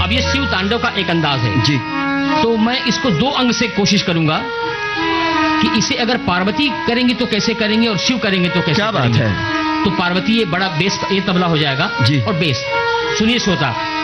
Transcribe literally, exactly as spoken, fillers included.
अब ये शिव तांडव का एक अंदाज है जी। तो मैं इसको दो अंग से कोशिश करूंगा कि इसे अगर पार्वती करेंगी तो कैसे करेंगे और शिव करेंगे तो कैसे क्या बात करेंगे। है। तो पार्वती ये बड़ा बेस, ये तबला हो जाएगा जी। और बेस सुनिए श्रोता।